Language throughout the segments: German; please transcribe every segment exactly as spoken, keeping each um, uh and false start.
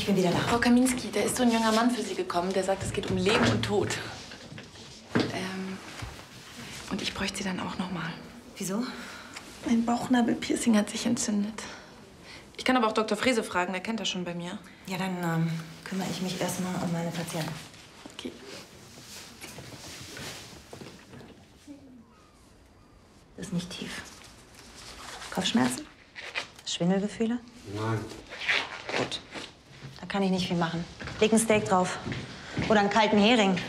bin wieder da. Frau Kaminski, da ist so ein junger Mann für Sie gekommen, der sagt, es geht um Leben und Tod. Ähm, und ich bräuchte Sie dann auch noch mal. Wieso? Mein Bauchnabelpiercing hat sich entzündet. Ich kann aber auch Doktor Frese fragen, der kennt das schon bei mir. Ja, dann ähm, kümmere ich mich erstmal um meine Patienten. Okay. Das ist nicht tief. Kopfschmerzen? Schwindelgefühle? Nein. Gut. Da kann ich nicht viel machen. Leg ein Steak drauf. Oder einen kalten Hering.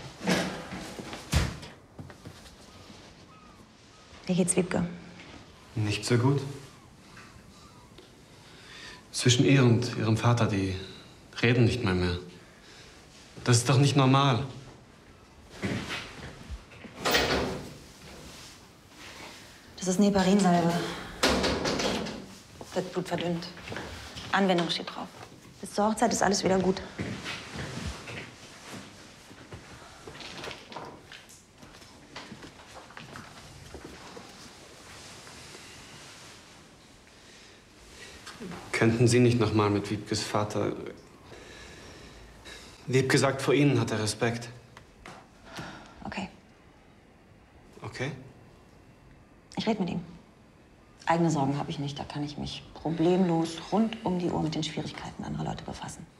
Wie geht's Wiebke? Nicht so gut. Zwischen ihr und ihrem Vater, die reden nicht mehr mehr. Das ist doch nicht normal. Das ist eine Heparinsalbe. Wird blutverdünnt. Anwendung steht drauf. Bis zur Hochzeit ist alles wieder gut. Könnten Sie nicht noch mal mit Wiebkes Vater... Wiebke sagt, vor Ihnen hat er Respekt. Okay. Okay? Ich rede mit ihm. Eigene Sorgen habe ich nicht. Da kann ich mich problemlos rund um die Uhr mit den Schwierigkeiten anderer Leute befassen.